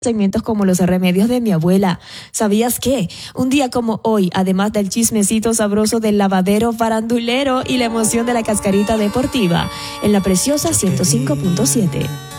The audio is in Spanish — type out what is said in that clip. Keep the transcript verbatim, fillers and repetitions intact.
segmentos como los remedios de mi abuela. ¿Sabías qué? Un día como hoy, además del chismecito sabroso del lavadero farandulero y la emoción de la cascarita deportiva, en la preciosa ciento cinco punto siete.